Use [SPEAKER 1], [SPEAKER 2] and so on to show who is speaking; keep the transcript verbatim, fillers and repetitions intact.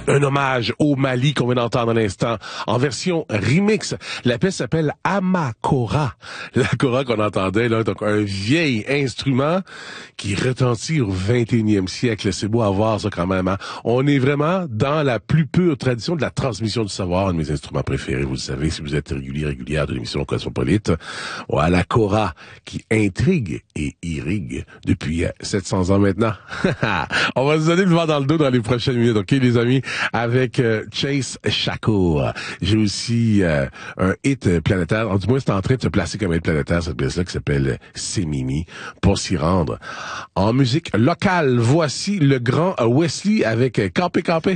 [SPEAKER 1] Un hommage au Mali qu'on vient d'entendre à l'instant, en version remix. La pièce s'appelle Amakora. La kora qu'on entendait, là, donc un vieil instrument qui retentit au vingt et unième siècle. C'est beau à voir, ça, quand même, hein? On est vraiment dans la plus pure tradition de la transmission du savoir, un de mes instruments préférés, vous le savez, si vous êtes régulier, régulière de l'émission Cosmopolite. Ouais, la kora qui intrigue et irrigue depuis sept cents ans maintenant. On va se donner le vent dans le dos dans les prochaines minutes, ok, les amis? Avec euh, Chase Shakur. J'ai aussi euh, un hit planétaire. Du moins, c'est en train de se placer comme hit planétaire, cette pièce-là qui s'appelle C'est Mimi, pour s'y rendre. En musique locale, voici le grand Wesley avec Campé Campé.